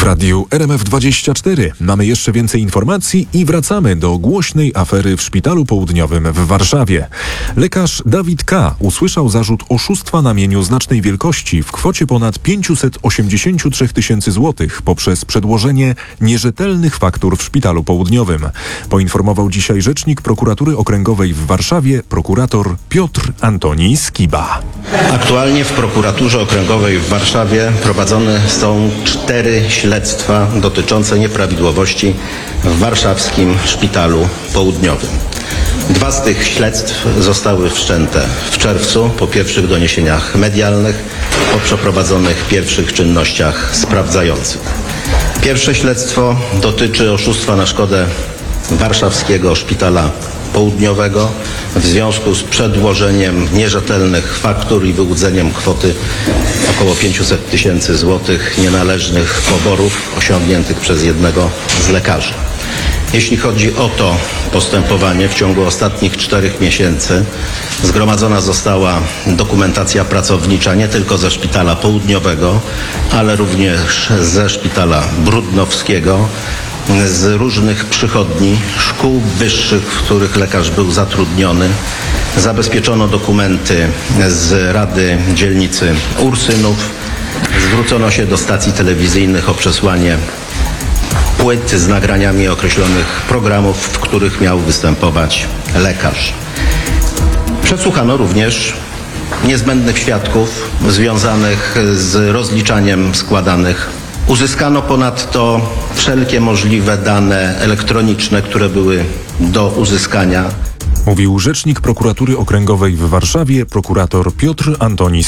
radiu RMF24 mamy jeszcze więcej informacji i wracamy do głośnej afery w Szpitalu Południowym w Warszawie. Lekarz Dawid K. usłyszał zarzut oszustwa na mieniu znacznej wielkości w kwocie ponad 583 tysięcy złotych poprzez przedłożenie nierzetelnych faktur w Szpitalu Południowym. Poinformował dzisiaj rzecznik Prokuratury Okręgowej w Warszawie prokurator Piotr Antoni Skiba. Aktualnie w Prokuraturze Okręgowej w Warszawie prowadzone są 4 śledztwa dotyczące nieprawidłowości w warszawskim Szpitalu Południowym. 2 z tych śledztw zostały wszczęte w czerwcu po pierwszych doniesieniach medialnych, po przeprowadzonych pierwszych czynnościach sprawdzających. Pierwsze śledztwo dotyczy oszustwa na szkodę warszawskiego Szpitala Południowego w związku z przedłożeniem nierzetelnych faktur i wyłudzeniem kwoty około 500 tysięcy złotych nienależnych poborów osiągniętych przez jednego z lekarzy. Jeśli chodzi o to postępowanie, w ciągu ostatnich 4 miesięcy zgromadzona została dokumentacja pracownicza nie tylko ze Szpitala Południowego, ale również ze Szpitala Brudnowskiego, z różnych przychodni, szkół wyższych, w których lekarz był zatrudniony. Zabezpieczono dokumenty z Rady Dzielnicy Ursynów. Zwrócono się do stacji telewizyjnych o przesłanie płyt z nagraniami określonych programów, w których miał występować lekarz. Przesłuchano również niezbędnych świadków związanych z rozliczaniem składanych. Uzyskano ponadto wszelkie możliwe dane elektroniczne, które były do uzyskania. Mówił rzecznik Prokuratury Okręgowej w Warszawie prokurator Piotr Antoni